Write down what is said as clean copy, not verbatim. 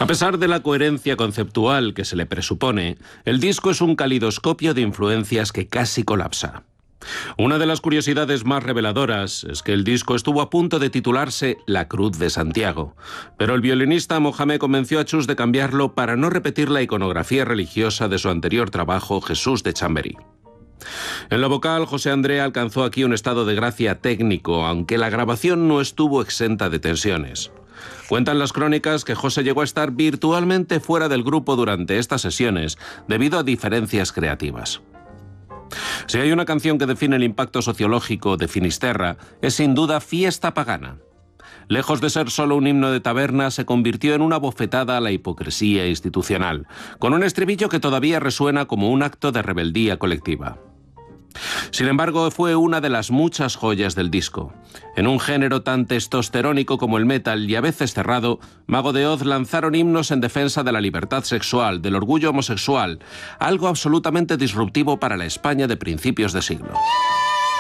A pesar de la coherencia conceptual que se le presupone, el disco es un calidoscopio de influencias que casi colapsa. Una de las curiosidades más reveladoras es que el disco estuvo a punto de titularse La Cruz de Santiago, pero el violinista Mohamed convenció a Chus de cambiarlo para no repetir la iconografía religiosa de su anterior trabajo, Jesús de Chamberí. En lo vocal, José André alcanzó aquí un estado de gracia técnico, aunque la grabación no estuvo exenta de tensiones. Cuentan las crónicas que José llegó a estar virtualmente fuera del grupo durante estas sesiones, debido a diferencias creativas. Si hay una canción que define el impacto sociológico de Finisterra, es sin duda Fiesta Pagana. Lejos de ser solo un himno de taberna, se convirtió en una bofetada a la hipocresía institucional, con un estribillo que todavía resuena como un acto de rebeldía colectiva. Sin embargo, fue una de las muchas joyas del disco. En un género tan testosterónico como el metal y a veces cerrado, Mago de Oz lanzaron himnos en defensa de la libertad sexual, del orgullo homosexual, algo absolutamente disruptivo para la España de principios de siglo.